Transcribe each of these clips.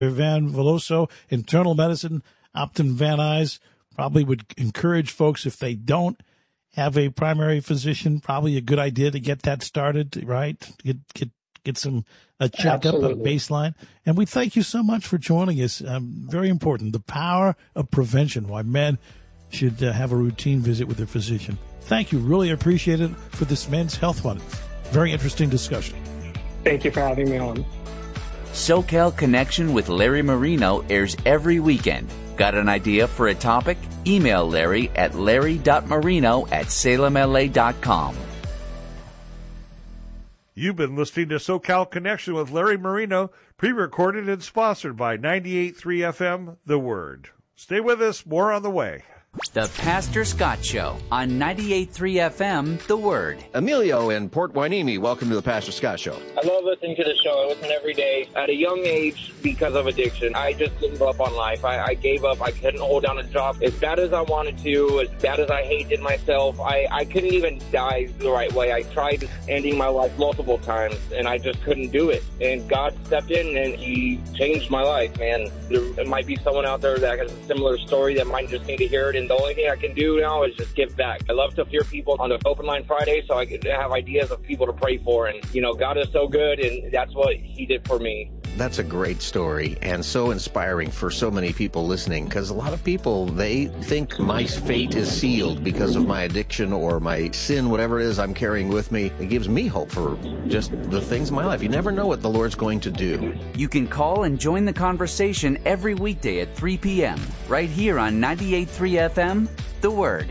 Van Veloso, internal medicine, Optum Van Nuys. Probably would encourage folks, if they don't have a primary physician, probably a good idea to get that started, right? Get a checkup, a baseline. And we thank you so much for joining us. Very important. The power of prevention, why men should have a routine visit with their physician. Thank you. Really appreciate it for this Men's Health Month. Very interesting discussion. Thank you for having me on. SoCal Connection with Larry Marino airs every weekend. Got an idea for a topic? Email Larry at larry.marino@salemla.com. You've been listening to SoCal Connection with Larry Marino, pre-recorded and sponsored by 98.3 FM, The Word. Stay with us. More on the way. The Pastor Scott Show on 98.3 FM, The Word. Emilio in Port Hueneme, welcome to the Pastor Scott Show. I love listening to the show. I listen every day. At a young age, because of addiction, I just gave up on life. I gave up. I couldn't hold down a job. As bad as I wanted to, as bad as I hated myself, I couldn't even die the right way. I tried ending my life multiple times, and I just couldn't do it. And God stepped in, and He changed my life, man. There might be someone out there that has a similar story that might just need to hear it. And the only thing I can do now is just give back. I love to hear people on the Open Line Friday so I can have ideas of people to pray for. And, God is so good, and that's what He did for me. That's a great story and so inspiring for so many people listening, because a lot of people, they think my fate is sealed because of my addiction or my sin, whatever it is I'm carrying with me. It gives me hope for just the things in my life. You never know what the Lord's going to do. You can call and join the conversation every weekday at 3 p.m. right here on 98.3 FM, The Word.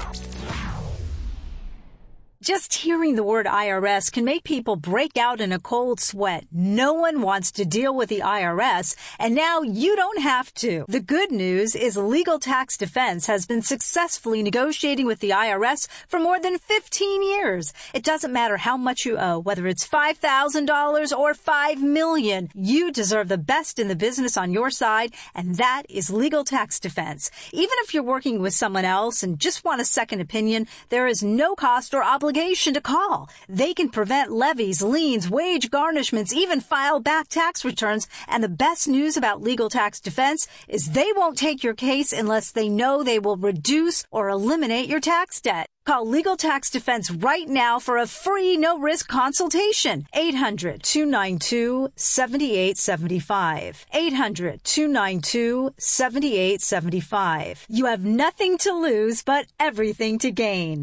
Just hearing the word IRS can make people break out in a cold sweat. No one wants to deal with the IRS, and now you don't have to. The good news is Legal Tax Defense has been successfully negotiating with the IRS for more than 15 years. It doesn't matter how much you owe, whether it's $5,000 or $5 million. You deserve the best in the business on your side, and that is Legal Tax Defense. Even if you're working with someone else and just want a second opinion, there is no cost or obligation to call. They can prevent levies, liens, wage garnishments, even file back tax returns. And the best news about Legal Tax Defense is they won't take your case unless they know they will reduce or eliminate your tax debt. Call Legal Tax Defense right now for a free, no-risk consultation. 800-292-7875. 800-292-7875. You have nothing to lose but everything to gain.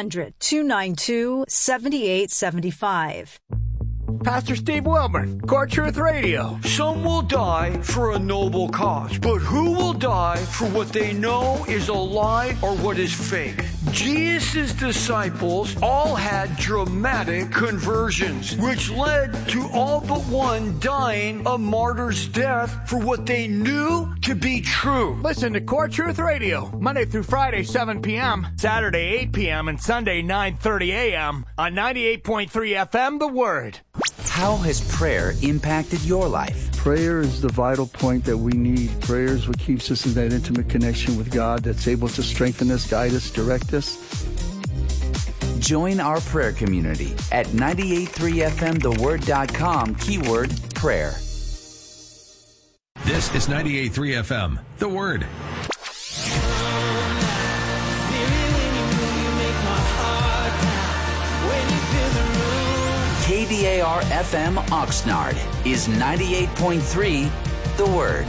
800-292-7875. Pastor Steve Wilburn, Core Truth Radio. Some will die for a noble cause, but who will die for what they know is a lie or what is fake? Jesus' disciples all had dramatic conversions, which led to all but one dying a martyr's death for what they knew to be true. Listen to Core Truth Radio, Monday through Friday, 7 p.m., Saturday, 8 p.m., and Sunday, 9:30 a.m. on 98.3 FM, The Word. How has prayer impacted your life? Prayer is the vital point that we need. Prayer is what keeps us in that intimate connection with God that's able to strengthen us, guide us, direct us. Join our prayer community at 98.3fmtheword.com, keyword prayer. This is 98.3 FM, The Word. KDAR-FM Oxnard is 98.3 The Word.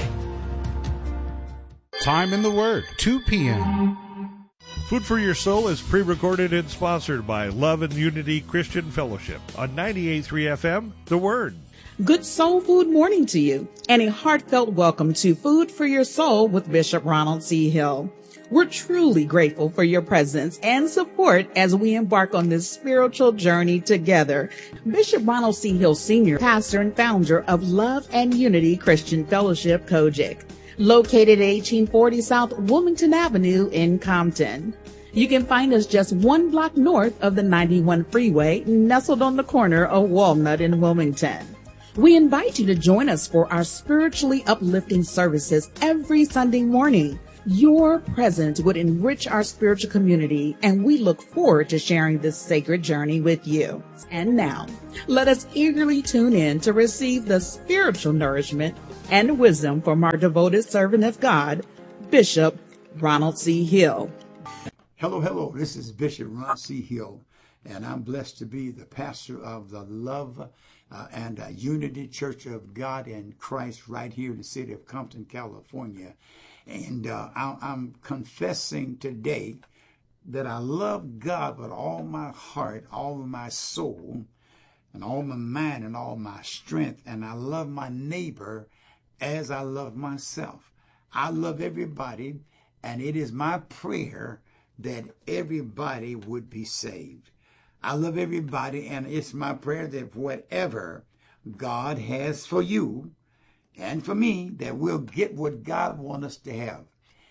Time in the Word, 2 p.m. Food for Your Soul is pre-recorded and sponsored by Love and Unity Christian Fellowship on 98.3 FM, The Word. Good soul food morning to you, and a heartfelt welcome to Food for Your Soul with Bishop Ronald C. Hill. We're truly grateful for your presence and support as we embark on this spiritual journey together. Bishop Ronald C. Hill Sr., pastor and founder of Love and Unity Christian Fellowship, Kojic, located at 1840 South Wilmington Avenue in Compton. You can find us just 1 block north of the 91 freeway, nestled on the corner of Walnut and Wilmington. We invite you to join us for our spiritually uplifting services every Sunday morning. Your presence would enrich our spiritual community, and we look forward to sharing this sacred journey with you. And now, let us eagerly tune in to receive the spiritual nourishment and wisdom from our devoted servant of God, Bishop Ronald C. Hill. Hello. This is Bishop Ron C. Hill, and I'm blessed to be the pastor of the Love and Unity Church of God in Christ right here in the city of Compton, California. And I'm confessing today that I love God with all my heart, all of my soul, and all my mind and all my strength. And I love my neighbor as I love myself. I love everybody, and it is my prayer that everybody would be saved. I love everybody, and it's my prayer that whatever God has for you and for me, that we'll get what God wants us to have.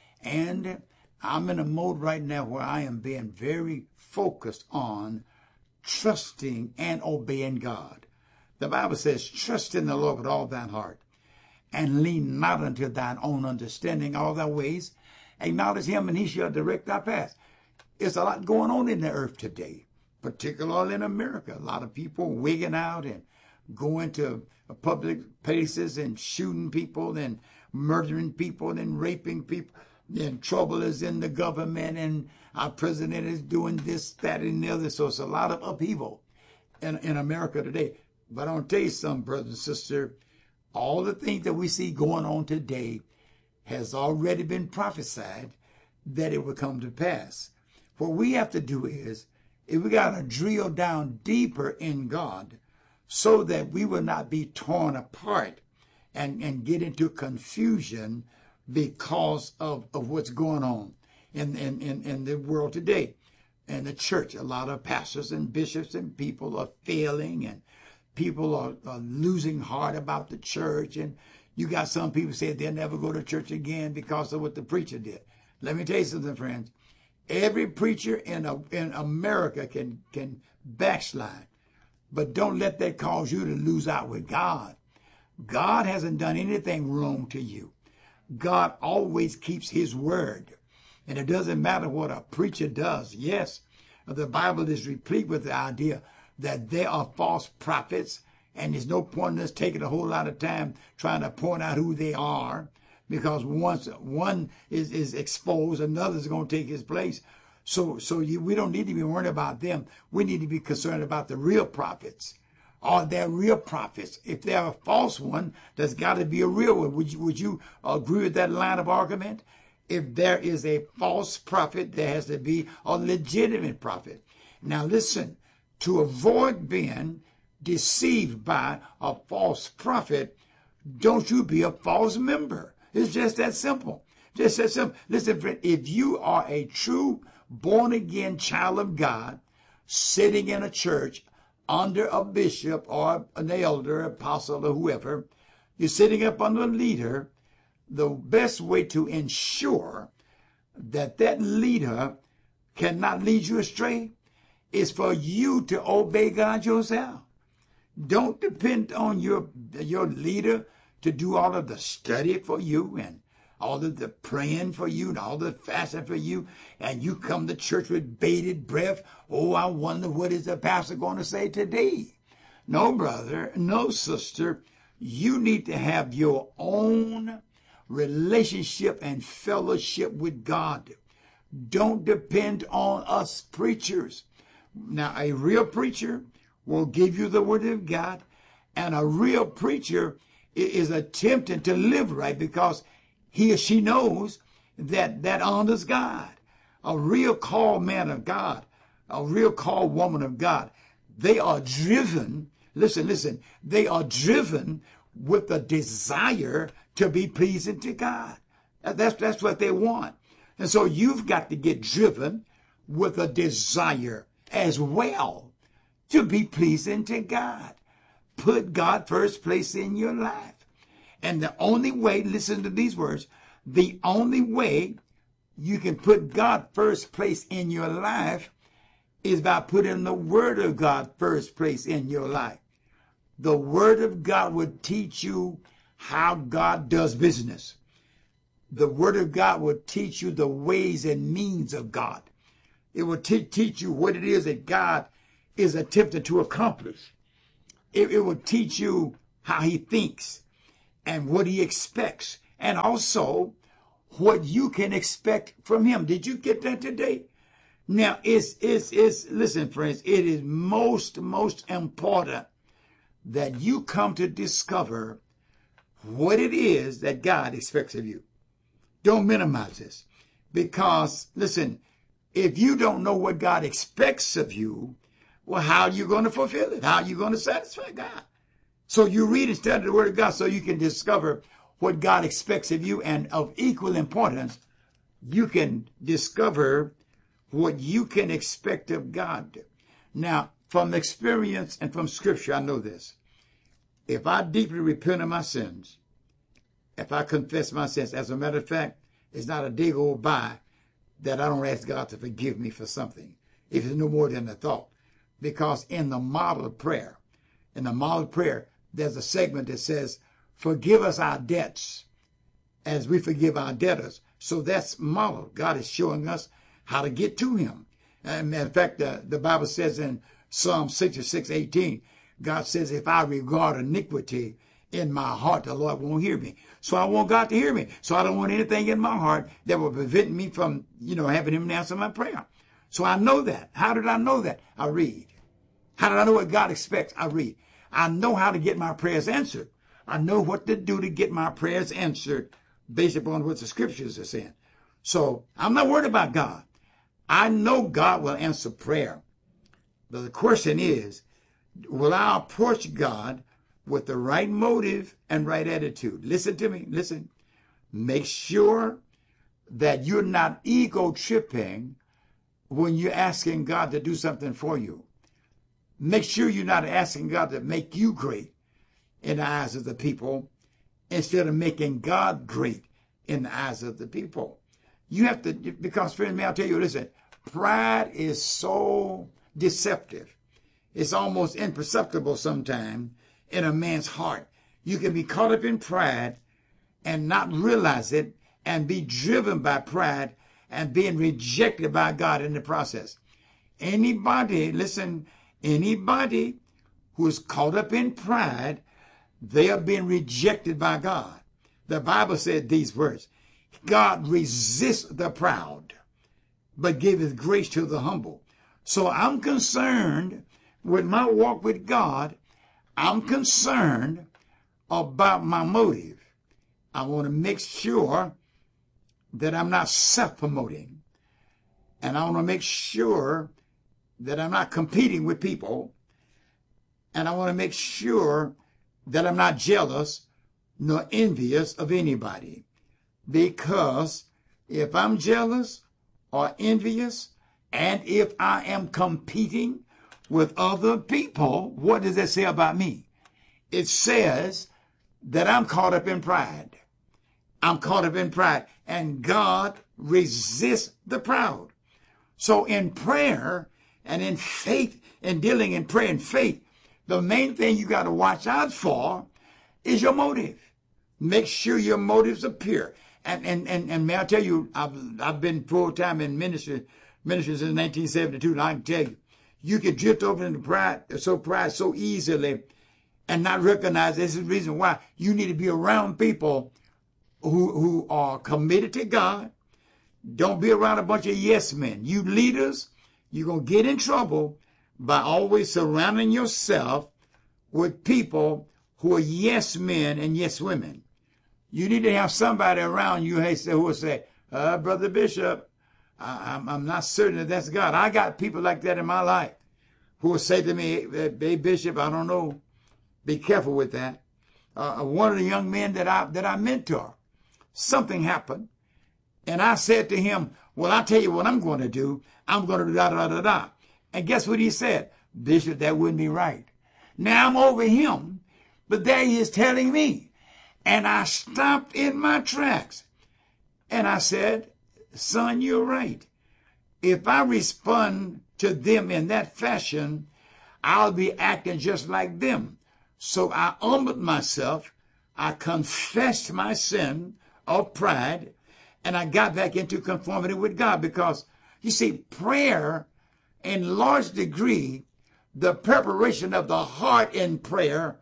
And I'm in a mode right now where I am being very focused on trusting and obeying God. The Bible says, trust in the Lord with all thine heart, and lean not unto thine own understanding, all thy ways. Acknowledge him, and he shall direct thy path. There's a lot going on in the earth today, particularly in America. A lot of people wigging out and going to public places and shooting people and murdering people and raping people. And trouble is in the government, and our president is doing this, that, and the other. So it's a lot of upheaval in America today. But I want to tell you something, brother and sister. All the things that we see going on today has already been prophesied that it will come to pass. What we have to do is we got to drill down deeper in God so that we will not be torn apart and get into confusion because of what's going on in the world today. And the church, a lot of pastors and bishops and people are failing, and people are losing heart about the church. And you got some people say they'll never go to church again because of what the preacher did. Let me tell you something, friends. Every preacher in America can backslide, but don't let that cause you to lose out with God. God hasn't done anything wrong to you. God always keeps his word. And it doesn't matter what a preacher does. Yes, the Bible is replete with the idea that there are false prophets, and there's no point in us taking a whole lot of time trying to point out who they are, because once one is exposed, another is going to take his place. So we don't need to be worried about them. We need to be concerned about the real prophets. Are there real prophets? If they're a false one, there's got to be a real one. Would you agree with that line of argument? If there is a false prophet, there has to be a legitimate prophet. Now listen, to avoid being deceived by a false prophet, don't you be a false member. It's just that simple. Just that simple. Listen, friend, if you are a true born-again child of God, sitting in a church under a bishop or an elder, apostle, or whoever, you're sitting up under a leader, the best way to ensure that that leader cannot lead you astray is for you to obey God yourself. Don't depend on your leader to do all of the study for you and all of the praying for you and all the fasting for you, and you come to church with bated breath. Oh, I wonder what is the pastor going to say today? No, brother, no, sister. You need to have your own relationship and fellowship with God. Don't depend on us preachers. Now, a real preacher will give you the word of God, and a real preacher is attempting to live right because he or she knows that honors God. A real called man of God, a real called woman of God, they are driven, listen, they are driven with a desire to be pleasing to God. That's what they want. And so you've got to get driven with a desire as well to be pleasing to God. Put God first place in your life. And the only way, listen to these words, the only way you can put God first place in your life is by putting the Word of God first place in your life. The Word of God will teach you how God does business. The Word of God will teach you the ways and means of God. It will teach you what it is that God is attempting to accomplish. It will teach you how he thinks. and what he expects, and also what you can expect from him. Did you get that today? Now, listen, friends, it is most important that you come to discover what it is that God expects of you. Don't minimize this. Because, listen, if you don't know what God expects of you, well, how are you going to fulfill it? How are you going to satisfy God? So you read and study the Word of God so you can discover what God expects of you, and of equal importance, you can discover what you can expect of God. Now, from experience and from Scripture, I know this. If I deeply repent of my sins, if I confess my sins, as a matter of fact, it's not a day go by that I don't ask God to forgive me for something, if it's no more than a thought. Because in the model prayer, there's a segment that says, forgive us our debts as we forgive our debtors. So that's model. God is showing us how to get to him. And in fact, the Bible says in Psalm 66:18, God says, if I regard iniquity in my heart, the Lord won't hear me. So I want God to hear me. So I don't want anything in my heart that will prevent me from, having him answer my prayer. So I know that. How did I know that? I read. How did I know what God expects? I read. I know how to get my prayers answered. I know what to do to get my prayers answered based upon what the Scriptures are saying. So I'm not worried about God. I know God will answer prayer. But the question is, will I approach God with the right motive and right attitude? Listen to me. Listen. Make sure that you're not ego tripping when you're asking God to do something for you. Make sure you're not asking God to make you great in the eyes of the people instead of making God great in the eyes of the people. You have to, because friends, may I tell you, listen, pride is so deceptive. It's almost imperceptible sometimes in a man's heart. You can be caught up in pride and not realize it and be driven by pride and being rejected by God in the process. Anybody who is caught up in pride, they are being rejected by God. The Bible said these words, God resists the proud, but giveth grace to the humble. So I'm concerned with my walk with God. I'm concerned about my motive. I want to make sure that I'm not self-promoting. And I want to make sure that I'm not competing with people. And I want to make sure that I'm not jealous nor envious of anybody. Because if I'm jealous or envious, and if I am competing with other people, what does that say about me? It says that I'm caught up in pride. I'm caught up in pride. And God resists the proud. So in prayer and in faith, and dealing in prayer and faith, the main thing you got to watch out for is your motive. Make sure your motives are pure. And may I tell you, I've been full-time in ministry since 1972, and I can tell you, you can drift over into pride so easily and not recognize this is the reason why you need to be around people who are committed to God. Don't be around a bunch of yes men. You leaders, you're going to get in trouble by always surrounding yourself with people who are yes men and yes women. You need to have somebody around you who will say, Brother Bishop, I'm not certain that that's God. I got people like that in my life who will say to me, hey, Bishop, I don't know. Be careful with that. One of the young men that I mentor, something happened. And I said to him, well, I'll tell you what I'm going to do. I'm going to do da-da-da-da-da. And guess what he said? Bishop, that wouldn't be right. Now I'm over him, but there he is telling me. And I stopped in my tracks. And I said, son, you're right. If I respond to them in that fashion, I'll be acting just like them. So I humbled myself. I confessed my sin of pride. And I got back into conformity with God because, you see, prayer, in large degree, the preparation of the heart in prayer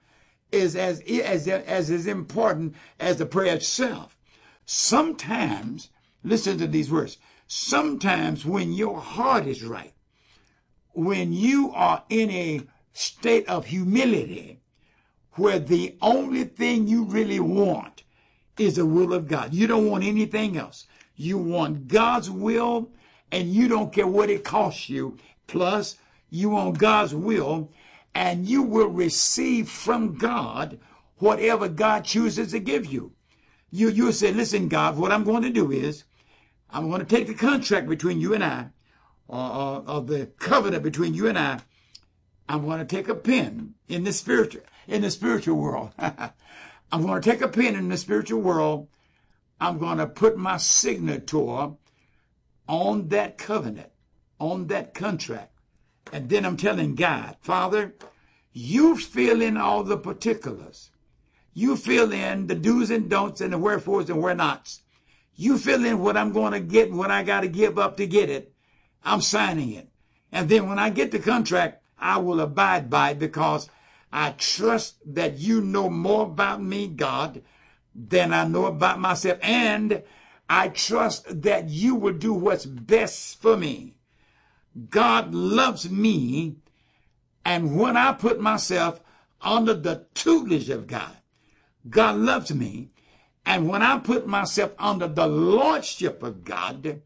is as important as the prayer itself. Sometimes, listen to these words, sometimes when your heart is right, when you are in a state of humility, where the only thing you really want is the will of God. You don't want anything else. You want God's will, and you don't care what it costs you. Plus, you want God's will, and you will receive from God whatever God chooses to give you. You say, listen, God, what I'm going to do is I'm going to take the contract between you and I, or the covenant between you and I. I'm going to take a pen in the spiritual world. I'm going to take a pen in the spiritual world. I'm going to put my signature on that covenant, on that contract. And then I'm telling God, Father, you fill in all the particulars. You fill in the do's and don'ts and the wherefores and where-nots. You fill in what I'm going to get and what I got to give up to get it. I'm signing it. And then when I get the contract, I will abide by it because I trust that you know more about me, God, than I know about myself. And I trust that you will do what's best for me. God loves me. And when I put myself under the tutelage of God, God loves me. And when I put myself under the lordship of God,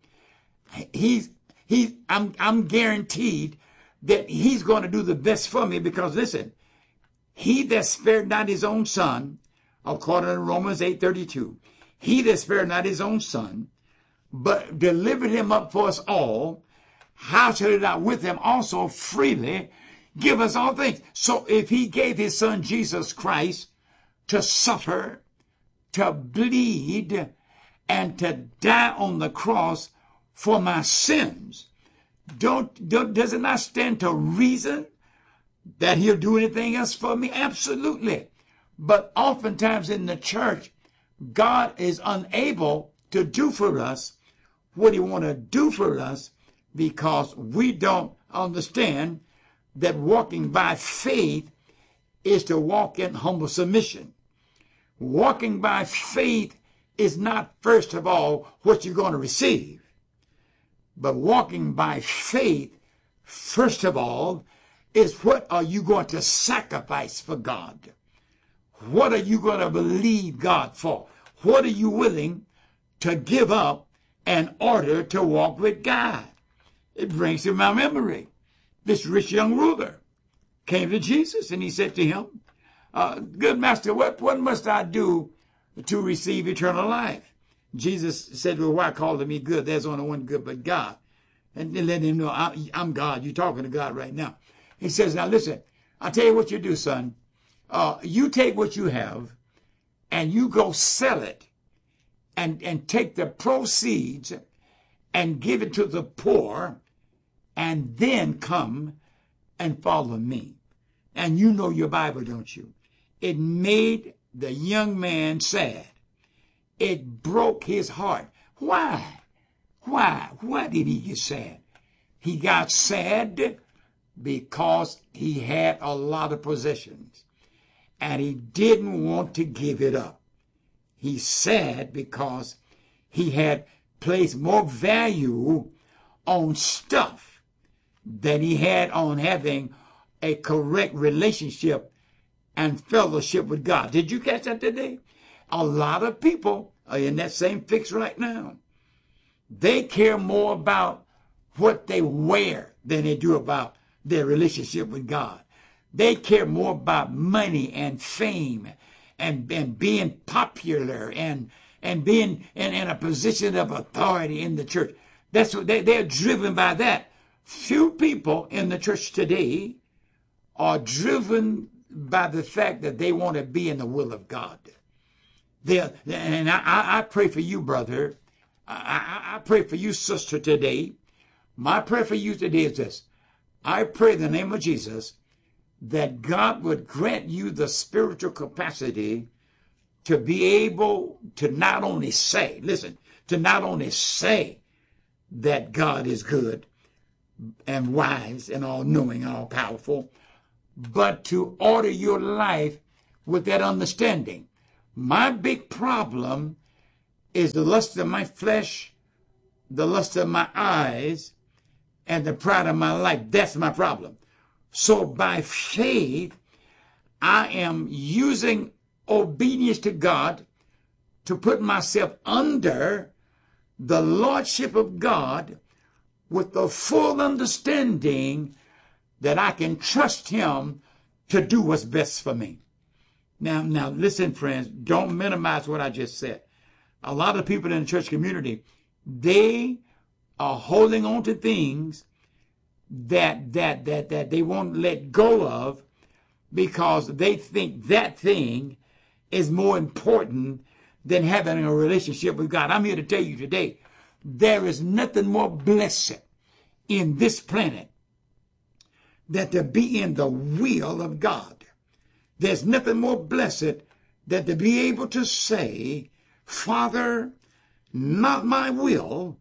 I'm guaranteed that he's going to do the best for me because, listen, he that spared not his own son, according to Romans 8:32, he that spared not his own son, but delivered him up for us all, how shall he not with him also freely give us all things? So if he gave his son Jesus Christ to suffer, to bleed, and to die on the cross for my sins, does it not stand to reason that he'll do anything else for me? Absolutely. But oftentimes in the church, God is unable to do for us what he wants to do for us because we don't understand that walking by faith is to walk in humble submission. Walking by faith is not, first of all, what you're going to receive. But walking by faith, first of all, is what are you going to sacrifice for God? What are you going to believe God for? What are you willing to give up in order to walk with God? It brings to my memory this rich young ruler came to Jesus and he said to him, good master, what must I do to receive eternal life? Jesus said, well, why call me good? There's only one good but God. And then let him know, I'm God. You're talking to God right now. He says, now listen, I'll tell you what you do, son. You take what you have and you go sell it and take the proceeds and give it to the poor and then come and follow me. And you know your Bible, don't you? It made the young man sad. It broke his heart. Why? Why did he get sad? He got sad because he had a lot of possessions and he didn't want to give it up. He's sad because he had placed more value on stuff than he had on having a correct relationship and fellowship with God. Did you catch that today? A lot of people are in that same fix right now. They care more about what they wear than they do about their relationship with God. They care more about money and fame and being popular and being in a position of authority in the church. That's what they're driven by that. Few people in the church today are driven by the fact that they want to be in the will of God. And I pray for you, brother. I pray for you, sister, today. My prayer for you today is this. I pray in the name of Jesus that God would grant you the spiritual capacity to be able to not only say, listen, to not only say that God is good and wise and all-knowing and all-powerful, but to order your life with that understanding. My big problem is the lust of my flesh, the lust of my eyes, and the pride of my life. That's my problem. So by faith, I am using obedience to God to put myself under the lordship of God with the full understanding that I can trust him to do what's best for me. Now listen, friends, don't minimize what I just said. A lot of people in the church community, they are holding on to things that they won't let go of because they think that thing is more important than having a relationship with God. I'm here to tell you today, there is nothing more blessed in this planet than to be in the will of God. There's nothing more blessed than to be able to say, Father, not my will,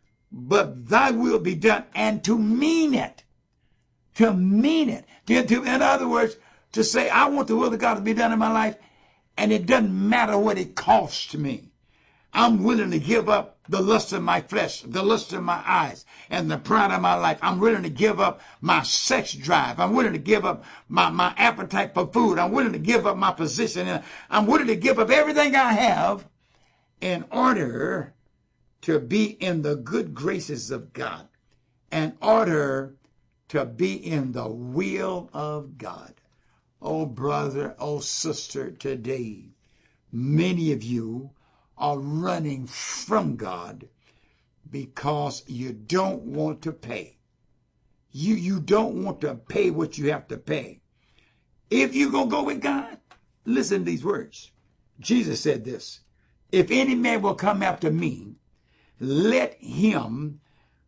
but thy will be done, and to mean it. To mean it. In other words, to say, I want the will of God to be done in my life, and it doesn't matter what it costs me. I'm willing to give up the lust of my flesh, the lust of my eyes, and the pride of my life. I'm willing to give up my sex drive. I'm willing to give up my appetite for food. I'm willing to give up my position. I'm willing to give up everything I have in order to be in the good graces of God, in order to be in the will of God. Oh, brother, oh, sister, today, many of you are running from God because you don't want to pay. You don't want to pay what you have to pay. If you're going to go with God, listen to these words. Jesus said this, if any man will come after me, let him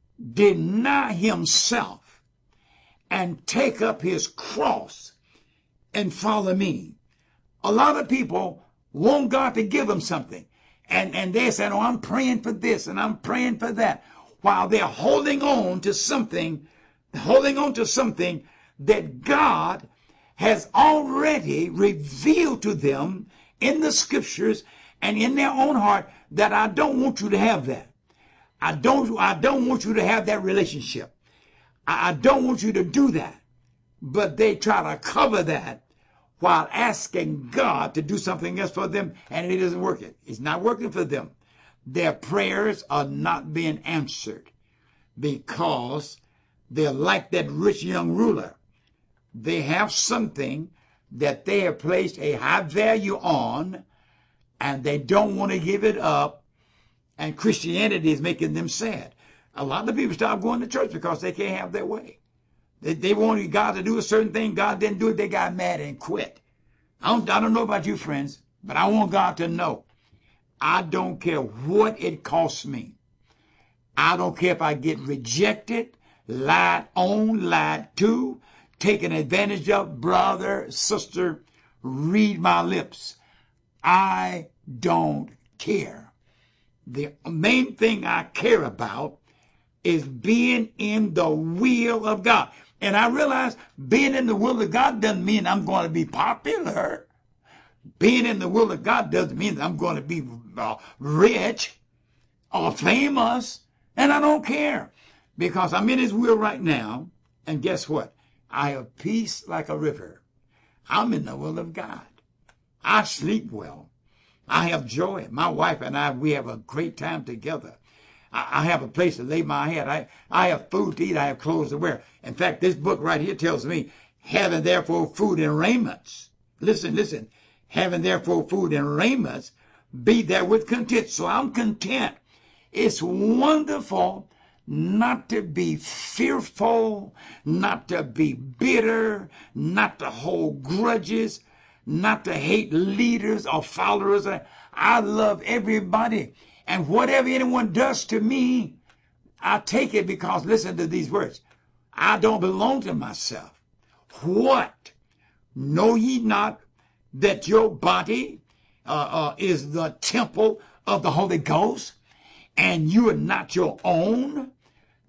deny himself and take up his cross and follow me. A lot of people want God to give them something. And they say, oh, I'm praying for this and I'm praying for that, while they're holding on to something that God has already revealed to them in the scriptures and in their own heart, that I don't want you to have that. I don't want you to have that relationship. I don't want you to do that. But they try to cover that while asking God to do something else for them, and it isn't working. It's not working for them. Their prayers are not being answered because they're like that rich young ruler. They have something that they have placed a high value on, and they don't want to give it up, and Christianity is making them sad. A lot of people stop going to church because they can't have their way. They wanted God to do a certain thing. God didn't do it. They got mad and quit. I don't know about you, friends, but I want God to know. I don't care what it costs me. I don't care if I get rejected, lied on, lied to, taken advantage of. Brother, sister, read my lips. I don't care. The main thing I care about is being in the will of God. And I realize being in the will of God doesn't mean I'm going to be popular. Being in the will of God doesn't mean that I'm going to be rich or famous. And I don't care, because I'm in his will right now. And guess what? I have peace like a river. I'm in the will of God. I sleep well. I have joy. My wife and I, we have a great time together. I have a place to lay my head. I have food to eat. I have clothes to wear. In fact, this book right here tells me, having therefore food and raiments. Listen. Having therefore food and raiments, be therewith content. So I'm content. It's wonderful not to be fearful, not to be bitter, not to hold grudges, not to hate leaders or followers. I love everybody. And whatever anyone does to me, I take it because, listen to these words, I don't belong to myself. What? Know ye not that your body is the temple of the Holy Ghost, and you are not your own?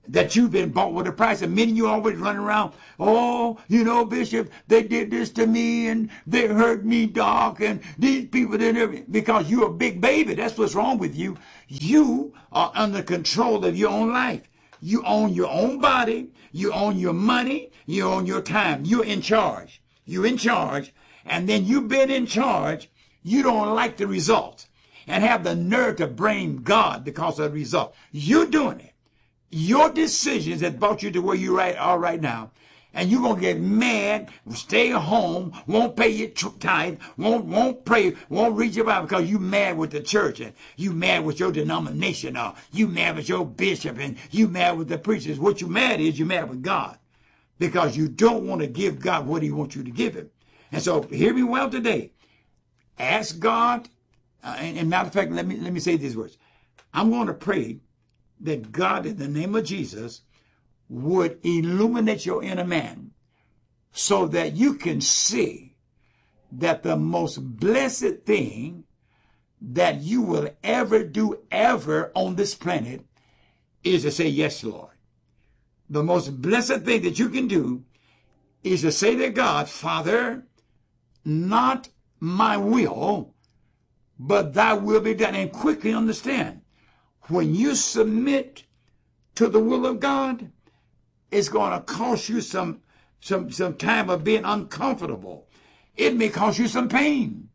that you've been bought with a price. And many of you always running around, oh, you know, Bishop, they did this to me and they hurt me, Doc, and these people did everything. Because you're a big baby. That's what's wrong with you. You are under control of your own life. You own your own body. You own your money. You own your time. You're in charge. You're in charge. And then you've been in charge. You don't like the result and have the nerve to blame God because of the result. You're doing it. Your decisions that brought you to where you are right now. And you're going to get mad, stay home, won't pay your tithe, won't pray, won't read your Bible because you mad with the church and you mad with your denomination or you mad with your bishop and you mad with the preachers. What you mad is you mad with God because you don't want to give God what he wants you to give him. And so hear me well today. Ask God, and matter of fact, let me say these words. I'm going to pray that God, in the name of Jesus, would illuminate your inner man so that you can see that the most blessed thing that you will ever do ever on this planet is to say, yes, Lord. The most blessed thing that you can do is to say to God, Father, not my will, but thy will be done. And quickly understand, when you submit to the will of God, it's going to cost you some time of being uncomfortable. It may cost you some pain.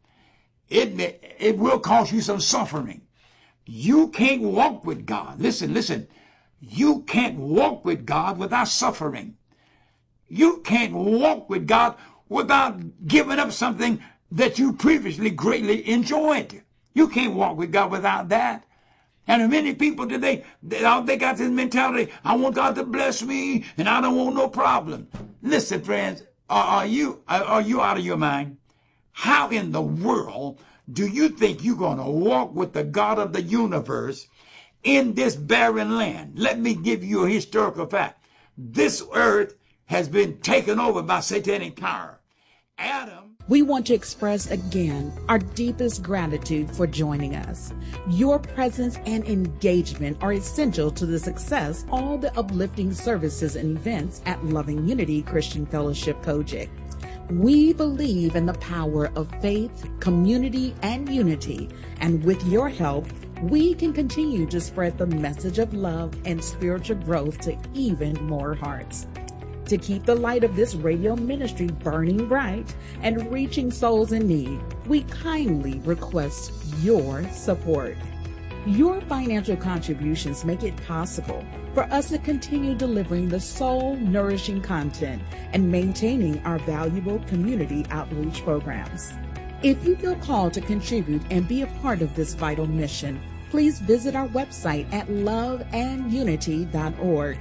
It will cost you some suffering. You can't walk with God. Listen. You can't walk with God without suffering. You can't walk with God without giving up something that you previously greatly enjoyed. You can't walk with God without that. And many people today, they got this mentality, I want God to bless me, and I don't want no problem. Listen, friends, are you out of your mind? How in the world do you think you're going to walk with the God of the universe in this barren land? Let me give you a historical fact. This earth has been taken over by satanic power. We want to express again our deepest gratitude for joining us. Your presence and engagement are essential to the success of all the uplifting services and events at Loving Unity Christian Fellowship Kojic. We believe in the power of faith, community, and unity, and with your help, we can continue to spread the message of love and spiritual growth to even more hearts. To keep the light of this radio ministry burning bright and reaching souls in need, we kindly request your support. Your financial contributions make it possible for us to continue delivering the soul-nourishing content and maintaining our valuable community outreach programs. If you feel called to contribute and be a part of this vital mission, please visit our website at loveandunity.org,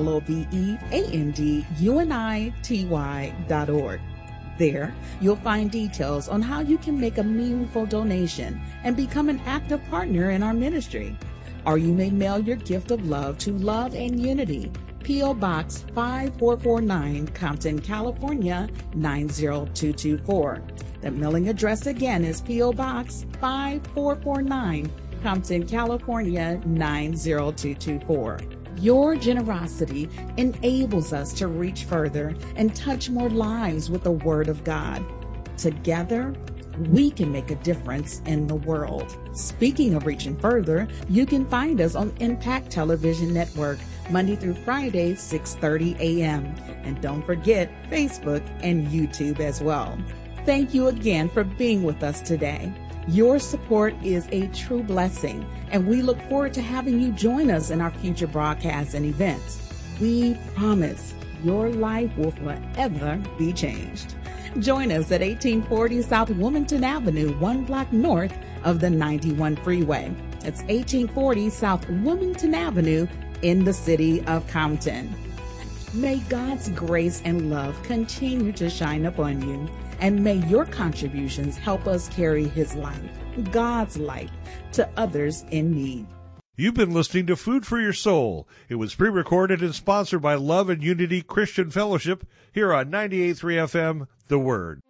loveandunity.org. There, you'll find details on how you can make a meaningful donation and become an active partner in our ministry. Or you may mail your gift of love to Love and Unity, P.O. Box 5449, Compton, California, 90224. The mailing address again is P.O. Box 5449, Compton, California, 90224. Your generosity enables us to reach further and touch more lives with the Word of God. Together, we can make a difference in the world. Speaking of reaching further, you can find us on Impact Television Network, Monday through Friday, 6:30 a.m. And don't forget Facebook and YouTube as well. Thank you again for being with us today. Your support is a true blessing, and we look forward to having you join us in our future broadcasts and events. We promise your life will forever be changed. Join us at 1840 South Wilmington Avenue, 1 block north of the 91 freeway. It's 1840 South Wilmington Avenue in the city of Compton. May God's grace and love continue to shine upon you. And may your contributions help us carry His light, God's light, to others in need. You've been listening to Food for Your Soul. It was pre-recorded and sponsored by Love and Unity Christian Fellowship here on 98.3 FM, The Word.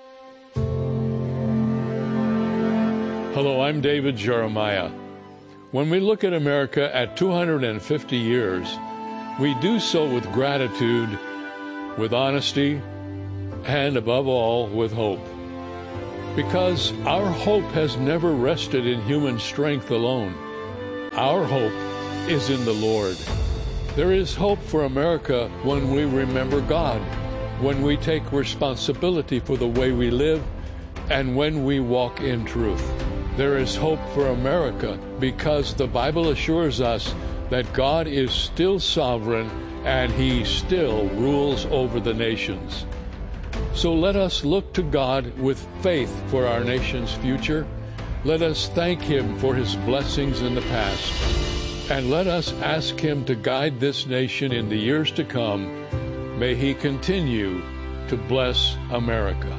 Hello, I'm David Jeremiah. When we look at America at 250 years, we do so with gratitude, with honesty, and above all, with hope. Because our hope has never rested in human strength alone. Our hope is in the Lord. There is hope for America when we remember God, when we take responsibility for the way we live, and when we walk in truth. There is hope for America because the Bible assures us that God is still sovereign and He still rules over the nations. So let us look to God with faith for our nation's future. Let us thank Him for His blessings in the past. And let us ask Him to guide this nation in the years to come. May He continue to bless America.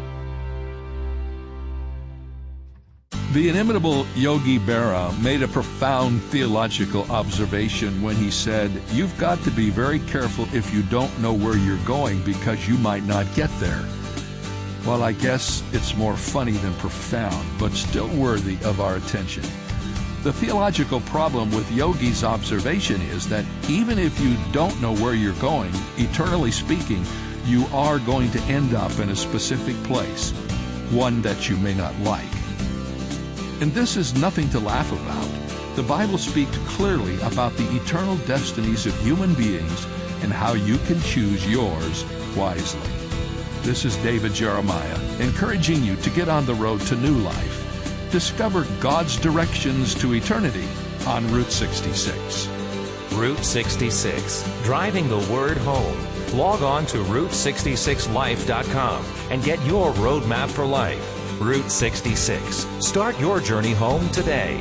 The inimitable Yogi Berra made a profound theological observation when he said, "You've got to be very careful if you don't know where you're going because you might not get there." Well, I guess it's more funny than profound, but still worthy of our attention. The theological problem with Yogi's observation is that even if you don't know where you're going, eternally speaking, you are going to end up in a specific place, one that you may not like. And this is nothing to laugh about. The Bible speaks clearly about the eternal destinies of human beings and how you can choose yours wisely. This is David Jeremiah, encouraging you to get on the road to new life. Discover God's directions to eternity on Route 66. Route 66, driving the word home. Log on to Route66Life.com and get your roadmap for life. Route 66. Start your journey home today.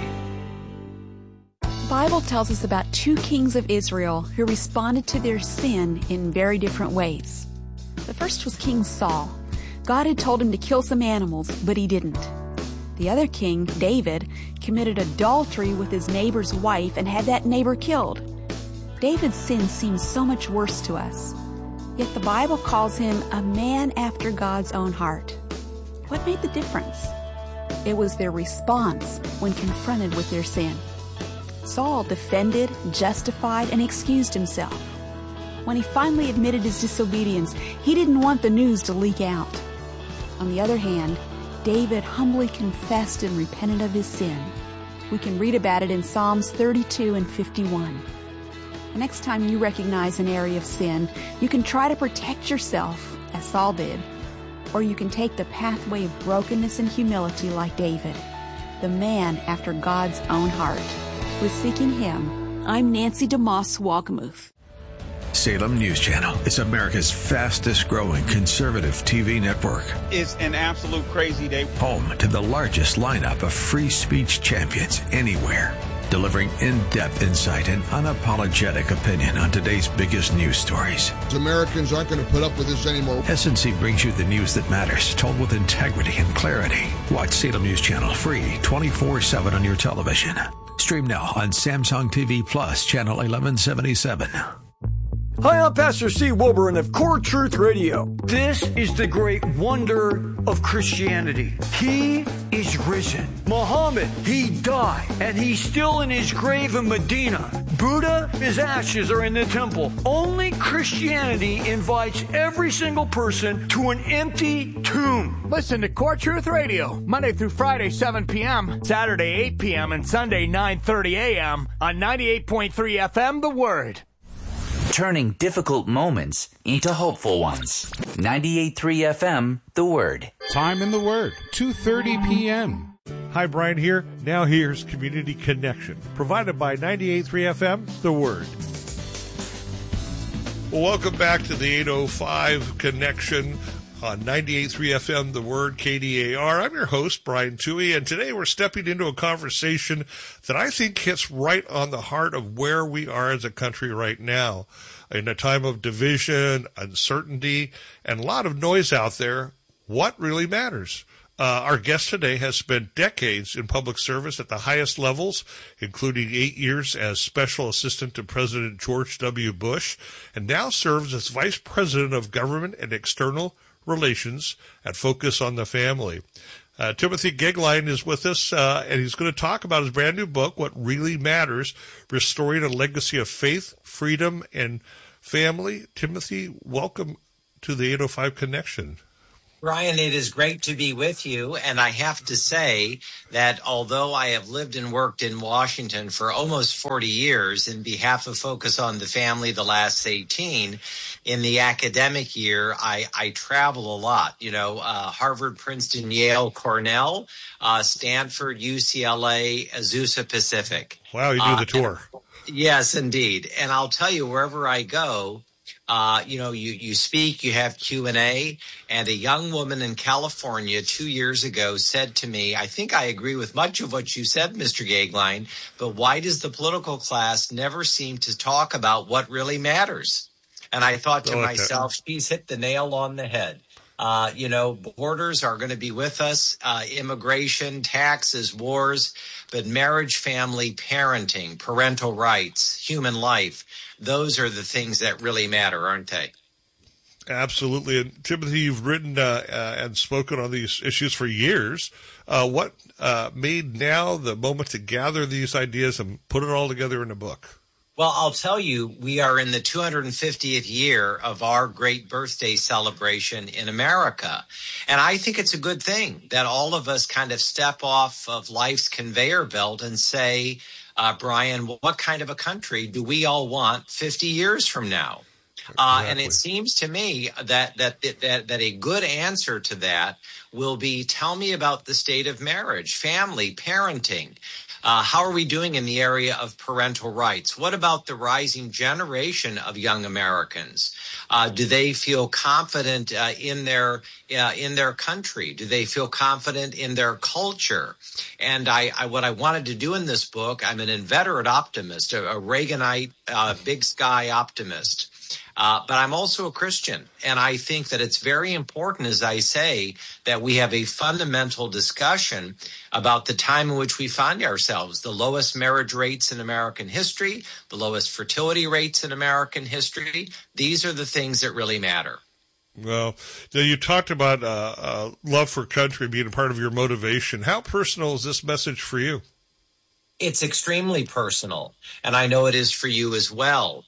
The Bible tells us about two kings of Israel who responded to their sin in very different ways. The first was King Saul. God had told him to kill some animals, but he didn't. The other king, David, committed adultery with his neighbor's wife and had that neighbor killed. David's sin seems so much worse to us. Yet the Bible calls him a man after God's own heart. What made the difference? It was their response when confronted with their sin. Saul defended, justified, and excused himself. When he finally admitted his disobedience, he didn't want the news to leak out. On the other hand, David humbly confessed and repented of his sin. We can read about it in Psalms 32 and 51. The next time you recognize an area of sin, you can try to protect yourself, as Saul did, or you can take the pathway of brokenness and humility like David, the man after God's own heart. With Seeking Him, I'm Nancy DeMoss Walgamuth. Salem News Channel. It's America's fastest growing conservative TV network. It's an absolute crazy day. Home to the largest lineup of free speech champions anywhere. Delivering in-depth insight and unapologetic opinion on today's biggest news stories. Americans aren't going to put up with this anymore. SNC brings you the news that matters, told with integrity and clarity. Watch Salem News Channel free 24/7 on your television. Stream now on Samsung TV Plus, channel 1177. Hi, I'm Pastor Steve Wilburn of Core Truth Radio. This is the great wonder of Christianity. He is risen. Muhammad, he died, and he's still in his grave in Medina. Buddha, his ashes are in the temple. Only Christianity invites every single person to an empty tomb. Listen to Core Truth Radio, Monday through Friday, 7 p.m., Saturday, 8 p.m., and Sunday, 9:30 a.m. on 98.3 FM, The Word. Turning difficult moments into hopeful ones. 98.3 FM, The Word. Time in The Word, 2:30 p.m. Hi, Brian here. Now here's Community Connection, provided by 98.3 FM, The Word. Well, welcome back to the 805 Connection on 98.3 FM, The Word, KDAR. I'm your host, Brian Toohey, and today we're stepping into a conversation that I think hits right on the heart of where we are as a country right now. In a time of division, uncertainty, and a lot of noise out there, what really matters? Our guest today has spent decades in public service at the highest levels, including 8 years as Special Assistant to President George W. Bush, and now serves as Vice President of Government and External Relations at Focus on the Family. Timothy Goeglein is with us, and he's going to talk about his brand new book, What Really Matters, Restoring a Legacy of Faith, Freedom, and family. Timothy, welcome to the 805 Connection. Brian, it is great to be with you, and I have to say that although I have lived and worked in Washington for almost 40 years in behalf of Focus on the Family the last 18, in the academic year, I travel a lot, Harvard, Princeton, Yale, Cornell, Stanford, UCLA, Azusa Pacific. Wow, you do the tour. Yes, indeed. And I'll tell you, wherever I go, you speak, you have Q&A, and a young woman in California 2 years ago said to me, I think I agree with much of what you said, Mr. Gagline, but why does the political class never seem to talk about what really matters? And I thought to myself, she's hit the nail on the head. Borders are going to be with us, immigration, taxes, wars, but marriage, family, parenting, parental rights, human life, those are the things that really matter, aren't they? Absolutely. And Timothy, you've written and spoken on these issues for years. What made now the moment to gather these ideas and put it all together in a book? Well, I'll tell you, we are in the 250th year of our great birthday celebration in America. And I think it's a good thing that all of us kind of step off of life's conveyor belt and say, Brian, what kind of a country do we all want 50 years from now? And it seems to me that a good answer to that will be, tell me about the state of marriage, family, parenting. How are we doing in the area of parental rights? What about the rising generation of young Americans? Do they feel confident in their country? Do they feel confident in their culture? And what I wanted to do in this book, I'm an inveterate optimist, a Reaganite, big sky optimist. But I'm also a Christian, and I think that it's very important, as I say, that we have a fundamental discussion about the time in which we find ourselves, the lowest marriage rates in American history, the lowest fertility rates in American history. These are the things that really matter. Well, you talked about love for country being a part of your motivation. How personal is this message for you? It's extremely personal, and I know it is for you as well.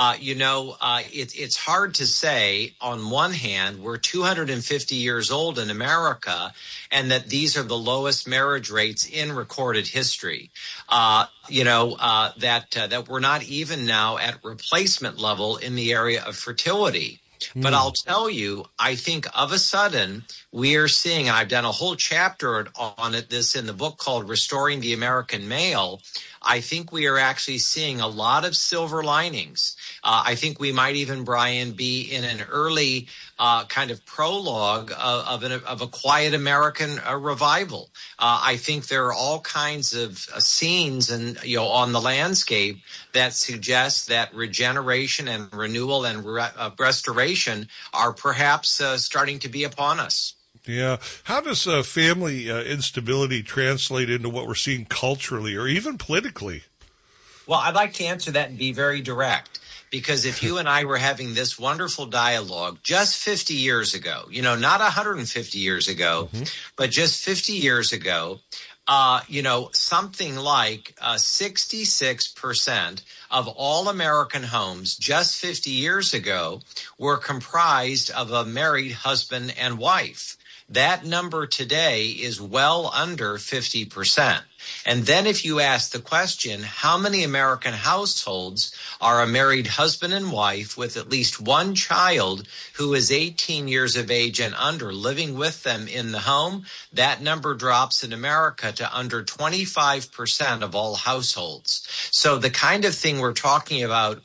It's hard to say, on one hand, we're 250 years old in America and that these are the lowest marriage rates in recorded history, that we're not even now at replacement level in the area of fertility. But I'll tell you, I think of a sudden we are seeing, and I've done a whole chapter on this in the book called Restoring the American Male. I think we are actually seeing a lot of silver linings. I think we might even, Brian, be in an early kind of prologue of a quiet American revival. I think there are all kinds of scenes and on the landscape that suggest that regeneration and renewal and restoration are perhaps starting to be upon us. Yeah. How does family instability translate into what we're seeing culturally or even politically? Well, I'd like to answer that and be very direct. Because if you and I were having this wonderful dialogue just 50 years ago, not 150 years ago, but just 50 years ago, something like 66% of all American homes just 50 years ago were comprised of a married husband and wife. That number today is well under 50%. And then if you ask the question, how many American households are a married husband and wife with at least one child who is 18 years of age and under living with them in the home? That number drops in America to under 25% of all households. So the kind of thing we're talking about,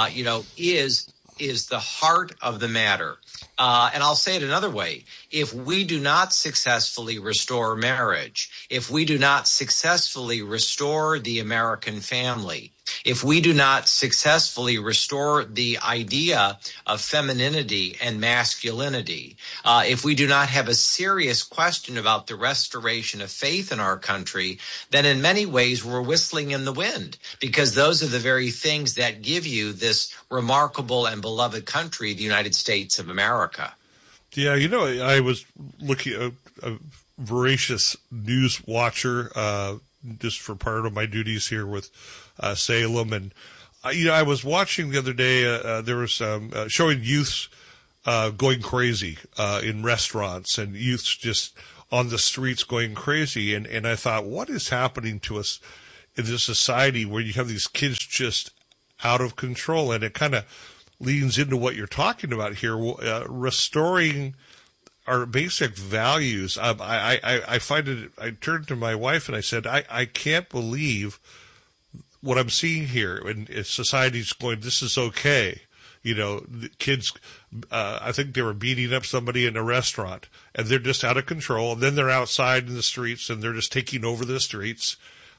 is the heart of the matter. And I'll say it another way. If we do not successfully restore marriage, if we do not successfully restore the American family, if we do not successfully restore the idea of femininity and masculinity, if we do not have a serious question about the restoration of faith in our country, then in many ways we're whistling in the wind, because those are the very things that give you this remarkable and beloved country, the United States of America. Yeah, I was looking at a voracious news watcher just for part of my duties here with Salem, and I was watching the other day, there was showing youths going crazy in restaurants and youths just on the streets going crazy. And I thought, what is happening to us in this society where you have these kids just out of control? And it kind of leans into what you're talking about here, restoring our basic values. I find it, I turned to my wife and I said, I can't believe what I'm seeing here. And society's going, this is okay. The kids, I think they were beating up somebody in a restaurant and they're just out of control. And then they're outside in the streets and they're just taking over the streets.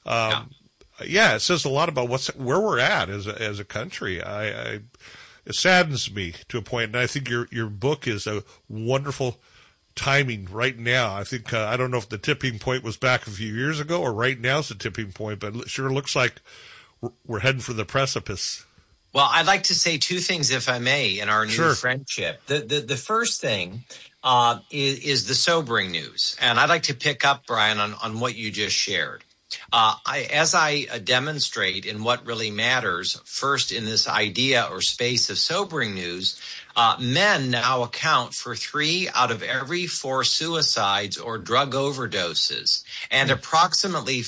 Yeah, it says a lot about where we're at as a country. It saddens me to a point, and I think your book is a wonderful timing right now. I think I don't know if the tipping point was back a few years ago or right now is the tipping point, but it sure looks like we're heading for the precipice. Well, I'd like to say two things, if I may, in our new friendship. The first thing is the sobering news, and I'd like to pick up, Brian, on what you just shared. As I demonstrate in what really matters, first in this idea or space of sobering news, men now account for 3 out of every 4 suicides or drug overdoses, and approximately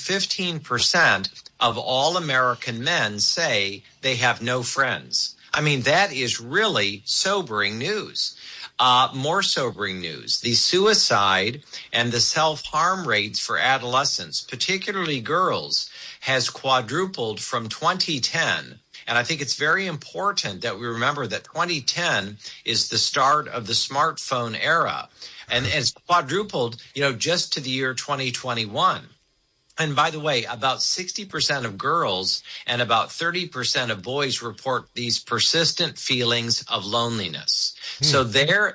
15% of all American men say they have no friends. I mean, that is really sobering news. More sobering news, the suicide and the self-harm rates for adolescents, particularly girls, has quadrupled from 2010. And I think it's very important that we remember that 2010 is the start of the smartphone era. And it's quadrupled, just to the year 2021. And by the way, about 60% of girls and about 30% of boys report these persistent feelings of loneliness. So they're,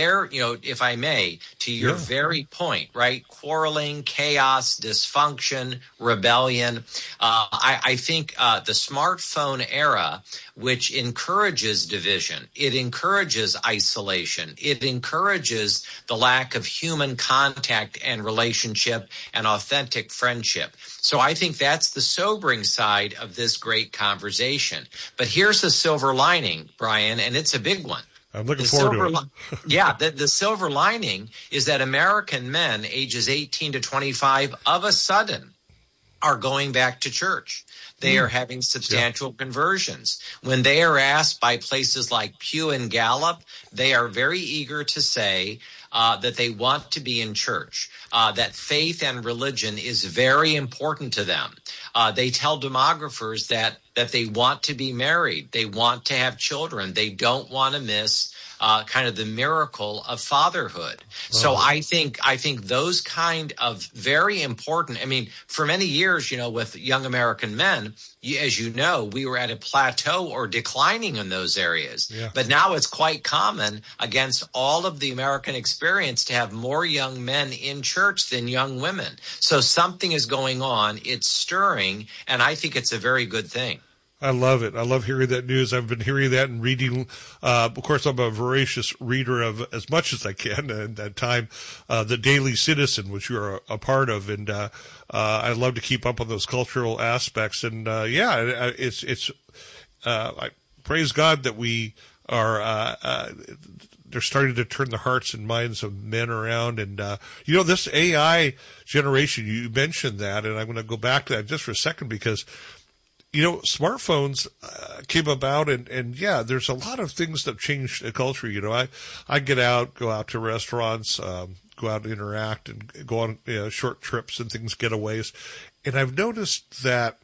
if I may, to your very point, right? Quarreling, chaos, dysfunction, rebellion. I think the smartphone era, which encourages division, it encourages isolation, it encourages the lack of human contact and relationship and authentic friendship. So I think that's the sobering side of this great conversation. But here's the silver lining, Brian, and it's a big one. I'm looking forward to it. The silver lining is that American men ages 18 to 25 of a sudden are going back to church. They are having substantial conversions. When they are asked by places like Pew and Gallup, they are very eager to say that they want to be in church, that faith and religion is very important to them. They tell demographers that they want to be married. They want to have children. They don't want to miss kind of the miracle of fatherhood. So I think those kind of very important, I mean, for many years, with young American men, as you know, we were at a plateau or declining in those areas. Yeah. But now it's quite common against all of the American experience to have more young men in church than young women. So something is going on. It's stirring, and I think it's a very good thing. I love it. I love hearing that news. I've been hearing that and reading. Of course, I'm a voracious reader of as much as I can at that time. The Daily Citizen, which you're a part of, and I love to keep up on those cultural aspects. And it's I praise God that we are. They're starting to turn the hearts and minds of men around. And, this AI generation, you mentioned that, and I'm going to go back to that just for a second because smartphones came about, and there's a lot of things that changed the culture. I go out to restaurants, go out and interact, and go on short trips and things, getaways, and I've noticed that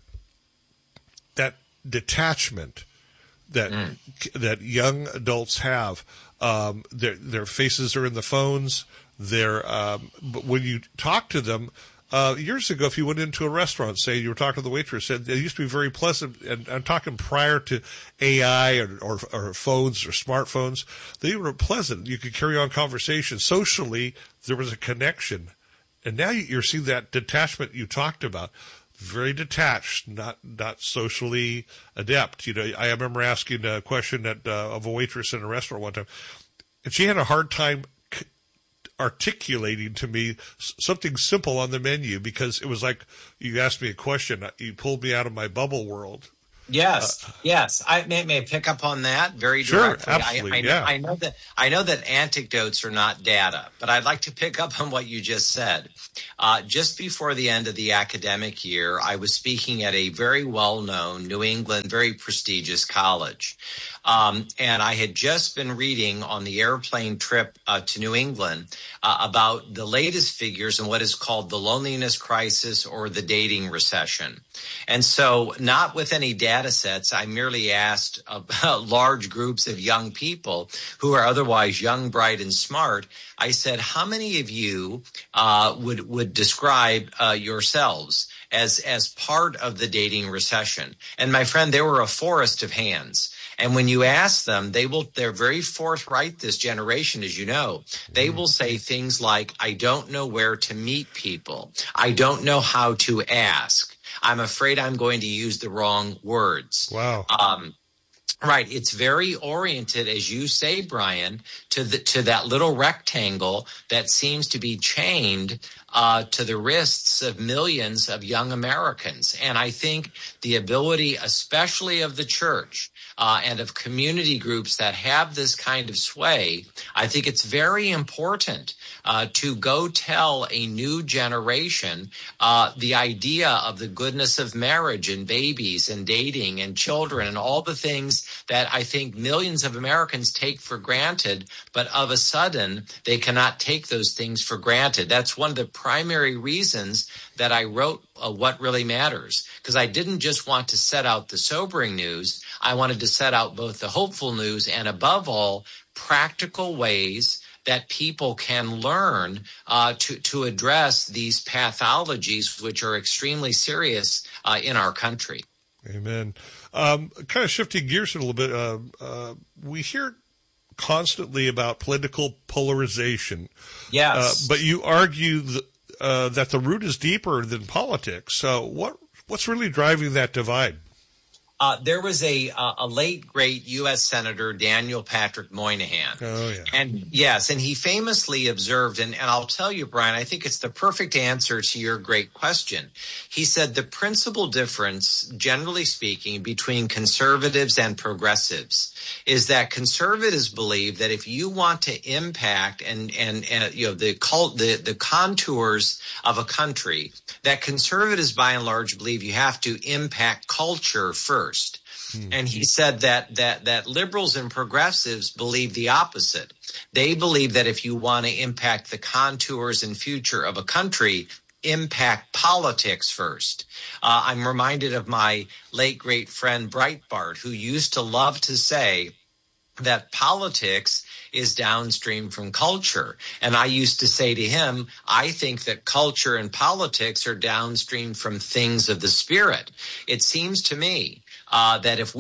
detachment that young adults have. Their faces are in the phones. But when you talk to them. Years ago, if you went into a restaurant, say you were talking to the waitress, it used to be very pleasant, and I'm talking prior to AI or phones or smartphones, they were pleasant. You could carry on conversation. Socially, there was a connection. And now you're seeing that detachment you talked about. Very detached, not socially adept. I remember asking a question of a waitress in a restaurant one time, and she had a hard time articulating to me something simple on the menu because it was like you asked me a question, you pulled me out of my bubble world. Yes, yes. I may pick up on that very Sure, directly. absolutely, I know that anecdotes are not data, but I'd like to pick up on what you just said. Just before the end of the academic year, I was speaking at a very well-known New England, very prestigious college. And I had just been reading on the airplane trip to New England about the latest figures in what is called the loneliness crisis or the dating recession. And so, not with any data sets, I merely asked large groups of young people who are otherwise young, bright, and smart. I said, how many of you would describe yourselves as part of the dating recession? And my friend, there were a forest of hands. And when you ask them, they're very forthright, this generation, as you know. They will say things like, I don't know where to meet people. I don't know how to ask. I'm afraid I'm going to use the wrong words. Wow. Right. It's very oriented, as you say, Brian, to that little rectangle that seems to be chained to the wrists of millions of young Americans. And I think the ability, especially of the church, and of community groups that have this kind of sway, I think it's very important to go tell a new generation the idea of the goodness of marriage and babies and dating and children and all the things that I think millions of Americans take for granted, but of a sudden they cannot take those things for granted. That's one of the primary reasons that I wrote What Really Matters, because I didn't just want to set out the sobering news. I wanted to set out both the hopeful news and, above all, practical ways that people can learn to address these pathologies, which are extremely serious in our country. Amen. Kind of shifting gears a little bit, we hear constantly about political polarization. Yes. But you argue that the root is deeper than politics. So what's really driving that divide? There was a late, great U.S. Senator, Daniel Patrick Moynihan. Oh, yeah. And yes, and he famously observed, and I'll tell you, Brian, I think it's the perfect answer to your great question. He said the principal difference, generally speaking, between conservatives and progressives is that conservatives believe that if you want to impact and you know the contours of a country, that conservatives by and large believe you have to impact culture first. And he said that liberals and progressives believe the opposite. They believe that if you want to impact the contours and future of a country, impact politics first. I'm reminded of my late great friend Breitbart, who used to love to say that politics is downstream from culture. And I used to say to him, I think that culture and politics are downstream from things of the spirit. It seems to me that if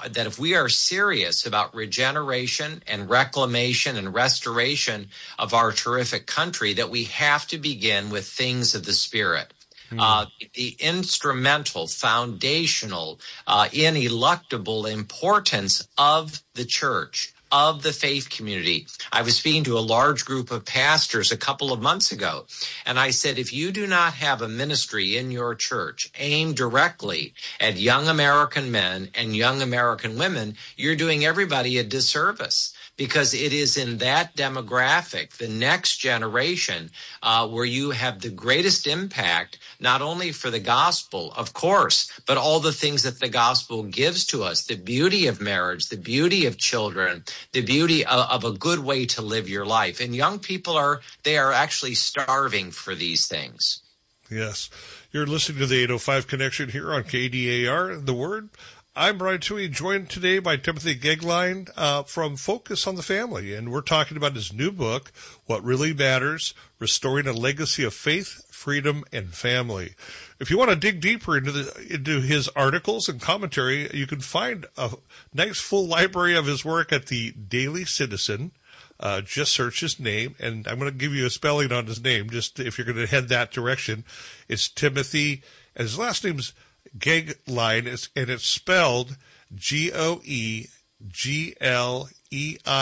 we are serious about regeneration and reclamation and restoration of our terrific country, that we have to begin with things of the spirit. The instrumental, foundational, ineluctable importance of the church, of the faith community. I was speaking to a large group of pastors a couple of months ago, and I said, if you do not have a ministry in your church aimed directly at young American men and young American women, you're doing everybody a disservice. Because it is in that demographic, the next generation, where you have the greatest impact, not only for the gospel, of course, but all the things that the gospel gives to us, the beauty of marriage, the beauty of children, the beauty of a good way to live your life. And young people are actually starving for these things. Yes. You're listening to the 805 Connection here on KDAR, The Word. I'm Brian Tuohy, joined today by Timothy Goeglein from Focus on the Family, and we're talking about his new book, What Really Matters, Restoring a Legacy of Faith, Freedom, and Family. If you want to dig deeper into his articles and commentary, you can find a nice full library of his work at the Daily Citizen. Just search his name, and I'm going to give you a spelling on his name, just if you're going to head that direction. It's Timothy, and his last name's Goeglein, and it's spelled Goeglein.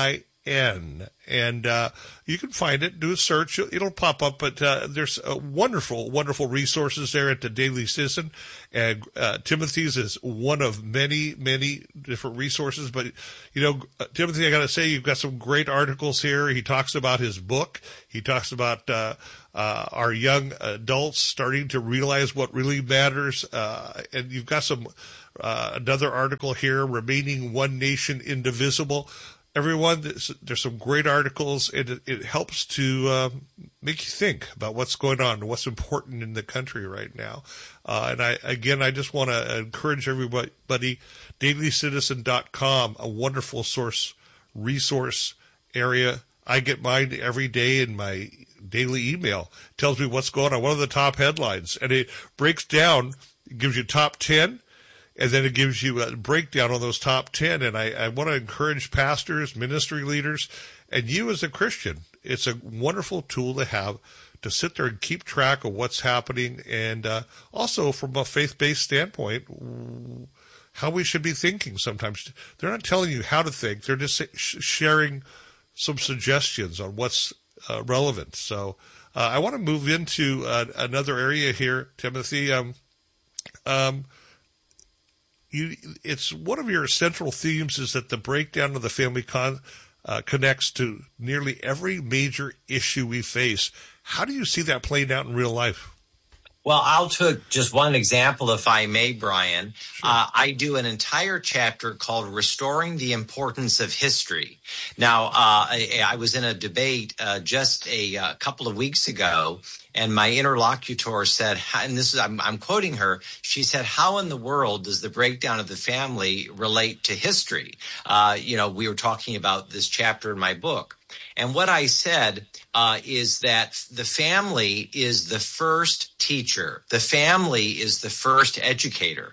And you can find it, do a search, it'll pop up, but there's wonderful, wonderful resources there at the Daily Citizen. And Timothy's is one of many, many different resources. But, Timothy, I got to say, you've got some great articles here. He talks about his book. He talks about our young adults starting to realize what really matters. And you've got some another article here, Remaining One Nation Indivisible. Everyone, there's some great articles, and it helps to make you think about what's going on, what's important in the country right now. And I just want to encourage everybody, dailycitizen.com, a wonderful resource area. I get mine every day in my daily email. It tells me what's going on, one of the top headlines, and it breaks down, it gives you top 10, and then it gives you a breakdown on those top 10. And I want to encourage pastors, ministry leaders, and you as a Christian. It's a wonderful tool to have to sit there and keep track of what's happening. And also from a faith-based standpoint, how we should be thinking sometimes. They're not telling you how to think. They're just sharing some suggestions on what's relevant. So I want to move into another area here, Timothy. It's one of your central themes is that the breakdown of the family connects to nearly every major issue we face. How do you see that playing out in real life? Well, I'll take just one example, if I may, Brian. Sure. I do an entire chapter called Restoring the Importance of History. Now, I was in a debate just a couple of weeks ago, and my interlocutor said, and this is, I'm quoting her, she said, how in the world does the breakdown of the family relate to history? We were talking about this chapter in my book. And what I said is that the family is the first teacher. The family is the first educator.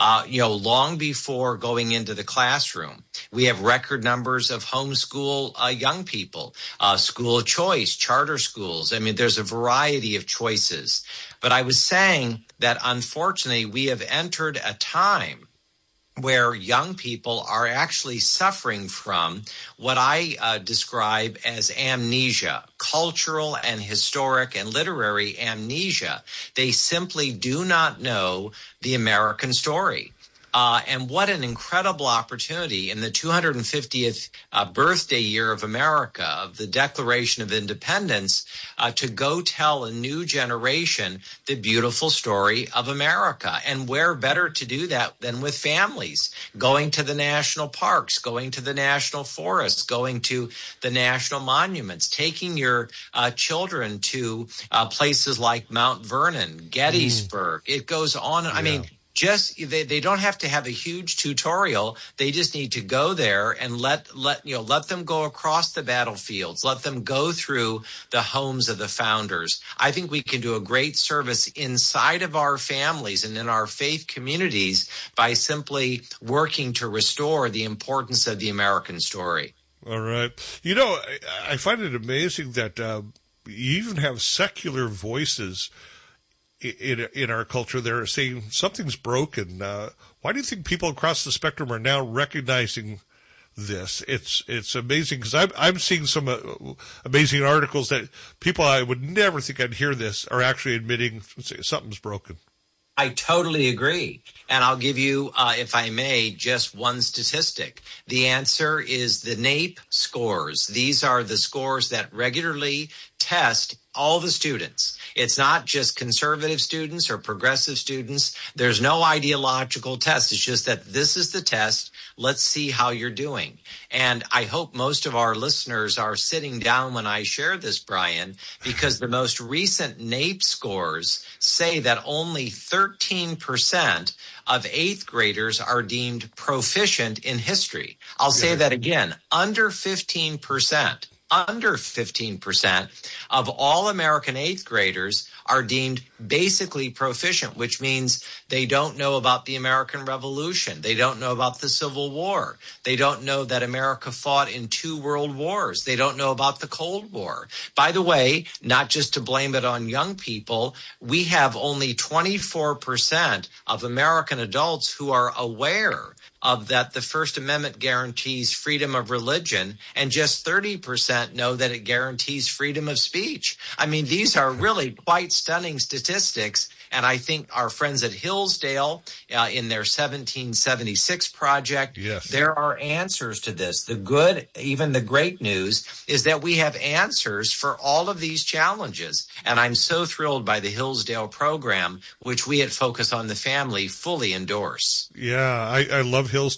Long before going into the classroom, we have record numbers of homeschool young people, school choice, charter schools. I mean, there's a variety of choices. But I was saying that unfortunately, we have entered a time where young people are actually suffering from what I describe as amnesia, cultural and historic and literary amnesia. They simply do not know the American story. And what an incredible opportunity in the 250th birthday year of America, of the Declaration of Independence, to go tell a new generation the beautiful story of America. And where better to do that than with families, going to the national parks, going to the national forests, going to the national monuments, taking your children to places like Mount Vernon, Gettysburg. It goes on. Yeah. I mean, they don't have to have a huge tutorial. They just need to go there and let them go across the battlefields. Let them go through the homes of the founders. I think we can do a great service inside of our families and in our faith communities by simply working to restore the importance of the American story. All right. I find it amazing that you even have secular voices in our culture. They're saying something's broken. Why do you think people across the spectrum are now recognizing this? It's amazing because I'm seeing some amazing articles that people I would never think I'd hear this are actually admitting something's broken. I totally agree. And I'll give you, if I may, just one statistic. The answer is the NAEP scores. These are the scores that regularly test all the students. It's not just conservative students or progressive students. There's no ideological test. It's just that this is the test. Let's see how you're doing. And I hope most of our listeners are sitting down when I share this, Brian, because the most recent NAEP scores say that only 13% of eighth graders are deemed proficient in history. I'll say that again, under 15%. under 15% of all American 8th graders are deemed basically proficient, which means they don't know about the American Revolution. They don't know about the Civil War. They don't know that America fought in 2 world wars. They don't know about the Cold War. By the way, not just to blame it on young people, we have only 24% of American adults who are aware of that the First Amendment guarantees freedom of religion, and just 30% know that it guarantees freedom of speech. I mean, these are really quite stunning statistics, and I think our friends at Hillsdale in their 1776 project, there are answers to this. The good, even the great news is that we have answers for all of these challenges, and I'm so thrilled by the Hillsdale program, which we at Focus on the Family fully endorse. Yeah, I love Hillsdale.